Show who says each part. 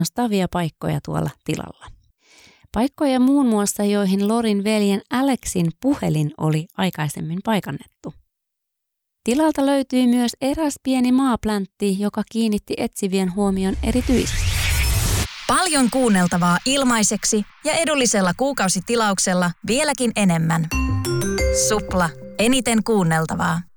Speaker 1: kiinnostavia paikkoja tuolla tilalla. Paikkoja muun muassa, joihin Lorin veljen Alexin puhelin oli aikaisemmin paikannettu. Tilalta löytyi myös eräs pieni maapläntti, joka kiinnitti etsivien huomion erityisesti.
Speaker 2: Paljon kuunneltavaa ilmaiseksi ja edullisella kuukausitilauksella vieläkin enemmän. Supla. Eniten kuunneltavaa.